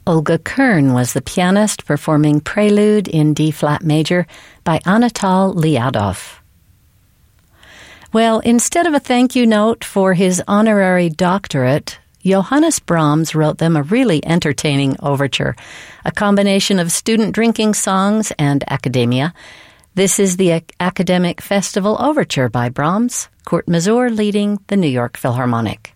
Olga Kern was the pianist performing Prelude in D-flat major by Anatol Liadov. Well, instead of a thank you note for his honorary doctorate, Johannes Brahms wrote them a really entertaining overture, a combination of student drinking songs and academia. This is the Academic Festival Overture by Brahms, Kurt Masur leading the New York Philharmonic.